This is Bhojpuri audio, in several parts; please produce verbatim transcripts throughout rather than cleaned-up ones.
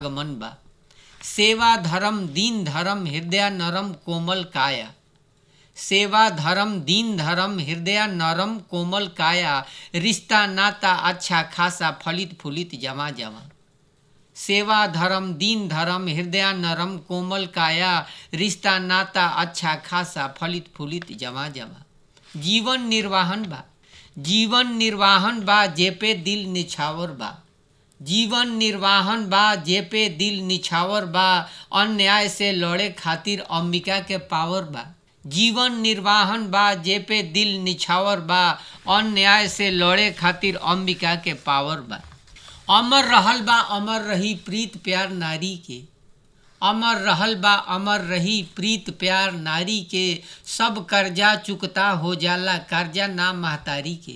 गमन बा। सेवा धर्म दीन धर्म हृदय नरम कोमल काया। सेवा धर्म दीन धर्म हृदय नरम कोमल काया। रिश्ता नाता अच्छा खासा फलित फूलित जमा जमा। सेवा धर्म दीन धर्म हृदय नरम कोमल काया। रिश्ता नाता अच्छा खासा फलित फूलित जमा जमा। जीवन निर्वाहन बा। जीवन निर्वाहन बा जेपे दिल निछावर बा। जीवन निर्वाहन बा जेपे दिल निछावर बा। अन्याय से लड़े खातिर अंबिका के पावर बा। जीवन निर्वाहन बा जेपे दिल निछावर बा। अन्याय से लड़े खातिर अंबिका के पावर बा। अमर रहल बा अमर रही प्रीत प्यार नारी के। अमर रहल बा अमर रही प्रीत प्यार नारी के। सब कर्जा चुकता हो जाला कर्जा ना महतारी के।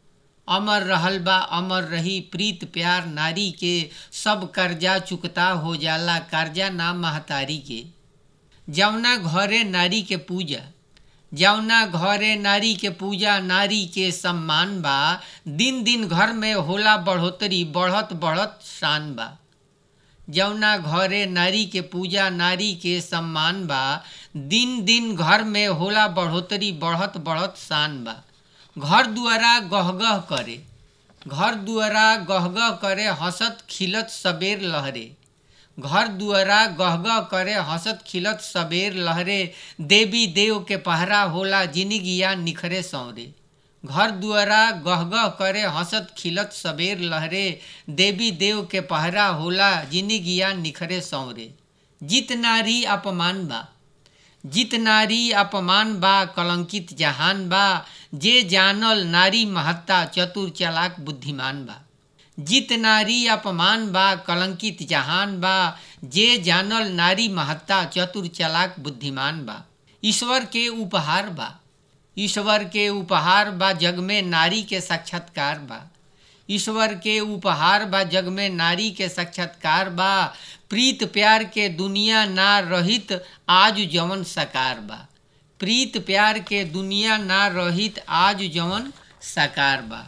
अमर रहल बा अमर रही प्रीत प्यार नारी के। सब कर्जा चुकता हो जाला कर्जा ना महतारी के। जौना घरे नारी के पूजा जौना घरे नारी के पूजा नारी के सम्मान बा। दिन दिन घर में होला बढ़ोतरी बढ़त बढ़त शान बा। जौना घरे नारी के पूजा नारी के सम्मान बा। दिन दिन घर में होला बढ़ोतरी बढ़त बढ़त शान बा। घर दुआरा गहगह करे घर दुआरा गहगह करे हंसत खिलत सबेर लहरे। घर दुआरा गहगह करे हंसत खिलत सबेर लहरे। देवी देव के पहरा होला जिनगिया निखरे सौरे। घर दुआरा गहगह करे हंसत खिलत सबेर लहरे। देवी देव के पहरा होला जिनगिया निखरे सौरे। जित नारी अपमान बा जित नारी अपमान बा कलंकित जहान बा। जे जानल नारी महत्ता चतुर चालाक बुद्धिमान बा। जित नारी अपमान बा कलंकित जहान बा। जे जानल नारी महत्ता चतुर चालाक बुद्धिमान बा। ईश्वर के उपहार बा ईश्वर के उपहार बा जग में नारी के साक्षात्कार बा। ईश्वर के उपहार बा जग में नारी के साक्षात्कार बा। प्रीत प्यार के दुनिया ना रहित आज जवन साकार बा। प्रीत प्यार के दुनिया ना रहित आज जवन साकार बा।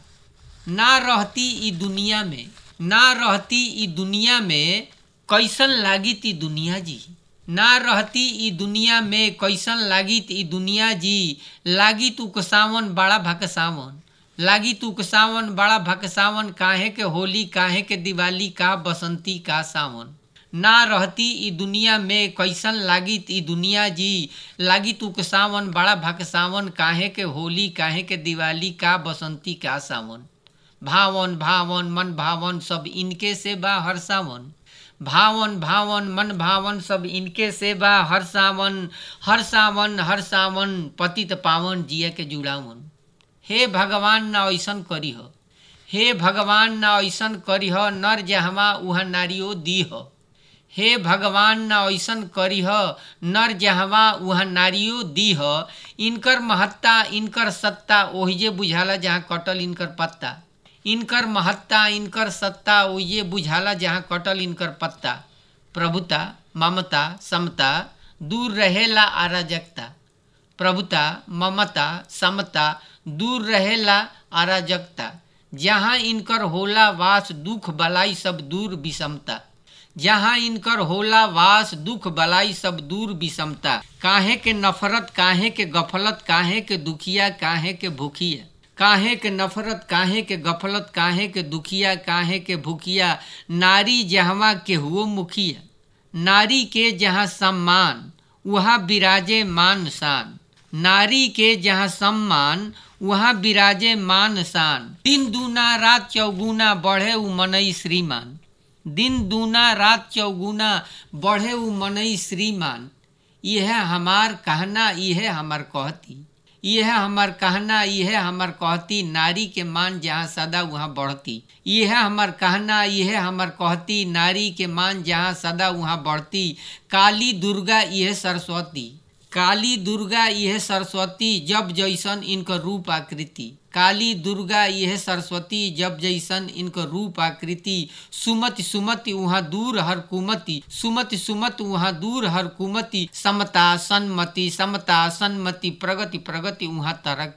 ना रहती ई दुनिया में ना रहती ई दुनिया में कैसन लागित ई दुनिया जी। ना रहती ई दुनिया में कैसन लागित ई दुनिया जी। लागित उकसावन बड़ा भकसावन लागित उकसावन बड़ा भकसावन। काहे के होली काहे के दिवाली का बसंती का सावन। ना रहती ई दुनिया में कैसन लागित ई दुनिया जी। लागित उकसावन बड़ा भकसावन। काहे के होली काहे के दिवाली का बसंती का सावन। भावन भावन मन भावन सब इनके से बा हर सावन। भावन भावन मन भावन सब इनके से बा हर सावन। हर सावन हर सावन पतित पावन जिया के जुड़ावन। हे भगवान ना ऐसन करी हो हे भगवान ना ऐसन करी हो। नर जहवा उहा नारियो दी हो। हे भगवान ना ऐसन करी हो नर जहवा उहा नारियो दी हो। इनकर महत्ता इनकर सत्ता ओहिजे बुझाला जहाँ कटल इनकर पत्ता। इनकर महत्ता इनकर सत्ता ओहिजे बुझाला जहाँ कटल इनकर पत्ता। प्रभुता ममता समता दूर रहेला अराजकता। प्रभुता ममता समता दूर रहेला अराजकता। जहाँ इनकर होला वास दुख बलाई सब दूर विषमता। जहाँ इनकर होला वास दुख बलाई सब दूर विषमता। काहे के नफरत काहे के गफलत काहे के दुखिया काहे के भूखिया। काहे के नफरत काहे के गफलत काहे के दुखिया काहे के भूखिया। नारी जहवा के हुओ मुखिया। नारी के जहाँ सम्मान वहाँ विराजे मान शान। नारी के जहाँ सम्मान वहाँ विराजे मान शान। दिन दूना रात चौगुना बढ़े उ मनई श्रीमान। दिन दूना रात चौगुना बढ़े उ मनई श्रीमान। यह हमार कहना यह हमार कहती यह हमार कहना यह हमार कहती। नारी के मान जहाँ सदा वहाँ बढ़ती। यह हमार कहना यह हमार कहती। नारी के मान जहाँ सदा वहाँ बढ़ती। काली दुर्गा यह सरस्वती काली दुर्गा यह सरस्वती जब जैसन इनकर रूप आकृति। काली दुर्गा यह सरस्वती जब जैसन इनकर रूप आकृति। सुमति सुमति वहाँ दूर हर कुमति सुमति सुमत वहाँ दूर हर कुमति। समता सन्मति समता सन्मति प्रगति प्रगति वहाँ तरक्की।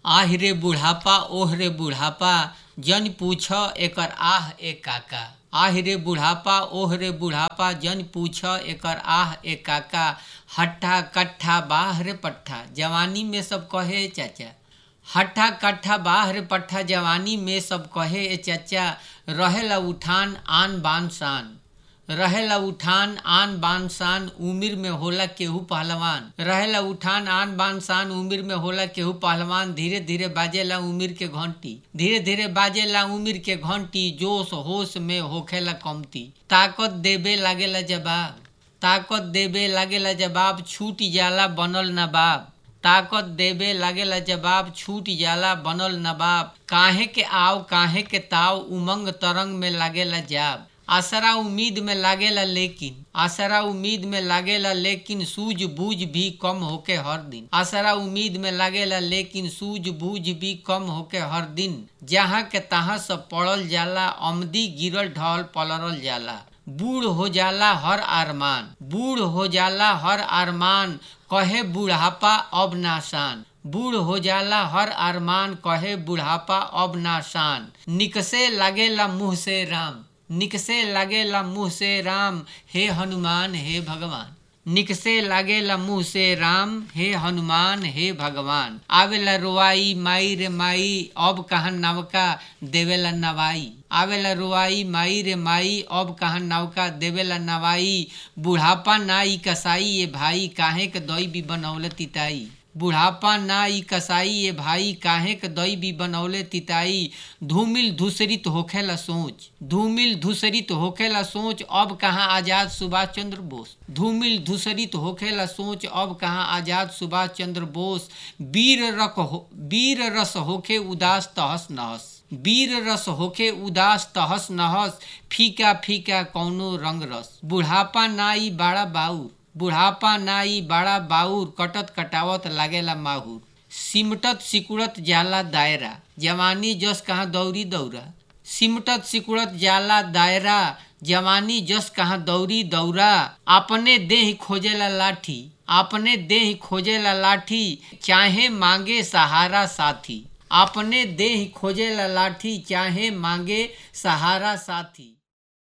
आह रे बुढ़ापा ओह रे बुढ़ापा जन पूछ एकर आह ए काका। आह रे बुढ़ापा ओह रे बुढ़ापा जन पूछ एकर आह ए काका। हट्ठा कट्ठा बाह रे पट्ठा जवानी में सब कहे चाचा। हट्ठा कट्ठा बाह रे पट्ठा जवानी में सब कहे ए चाचा। रहेला उठान आन बान शान रहेला उठान आन बान शान उम्र में होला केहू पहलवान। रहेला उठान आन बान शान उम्र में होला केहू पहलवान। धीरे धीरे बाजेला उम्र के घंटी धीरे धीरे बाजेला उम्र के घंटी। जोश होश में होखेला कमती ताकत देबे लागेला जवाब। ताकत देबे लागेला जवाब छूट जाला बनल नवाब। ताकत देबे लागेला जवाब छूट जाला बनल नवाब। काहे के आव काहे के ताव उमंग तरंग में लागेला जाब। आसरा उम्मीद में लागेला लेकिन आसरा उम्मीद में लागेला लेकिन सूझ बूझ भी कम होके हर दिन। आसरा उम्मीद में लागेला लेकिन सूझ बूझ भी कम होके हर दिन। जहाँ के तहाँ सब पड़ल जाला अमदी गिरल ढल पलरल जाला। बूढ़ हो जाला हर आरमान बूढ़ हो जाला हर आरमान कहे बुढ़ापा अब नाशान। बूढ़ हो जाला हर आरमान कहे बुढ़ापा अब नाशान। निकसे लागेला मुँह से राम निकसे लागेला मुँह से राम हे हनुमान हे भगवान। निकसे लागेला मुँह से राम हे हनुमान हे भगवान। आवेला रुआई माई रे माई अब कहाँ नवका देवेला नवाई। आवेला रुआई माई रे माई अब कहाँ नवका देवेला नवाई। बुढ़ापा नाई कसाई ये भाई काहे के दई भी बनौले तिताई। बुढ़ापा ना ई कसाई ये भाई काहे के दई भी बनौले तिताई। धूमिल धूसरित होखेला सोच धूमिल धूसरित होखेला सोच अब कहाँ आजाद सुभाष चंद्र बोस। धूमिल धूसरित होखेला सोच अब कहाँ आजाद सुभाष चंद्र बोस। वीर रख हो वीर रस होखे उदास तहस नहस वीर रस होखे उदास तहस नहस। फीका फीका कौनो रंग रस। बुढ़ापा नाई बाड़ा बाउर बुढ़ापा नाई बड़ा बाउर कटत कटावत लागेला माहुर। सिमटत सिकुड़त जाला दायरा जवानी जस कहाँ दौरी दौरा। सिमटत सिकुड़त जाला दायरा जवानी जस कहाँ दौरी दौरा। अपने देह खोजेला लाठी अपने देह खोजेला लाठी चाहे मांगे सहारा साथी। अपने देह खोजेला लाठी चाहे मांगे सहारा साथी।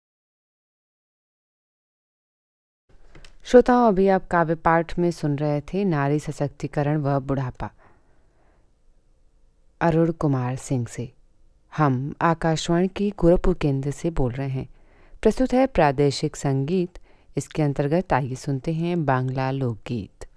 श्रोताओं, अभी आप काव्य पाठ में सुन रहे थे नारी सशक्तिकरण व बुढ़ापा अरुण कुमार सिंह से। हम आकाशवाणी की गोरखपुर केंद्र से बोल रहे हैं। प्रस्तुत है प्रादेशिक संगीत। इसके अंतर्गत आइए सुनते हैं बांग्ला लोकगीत।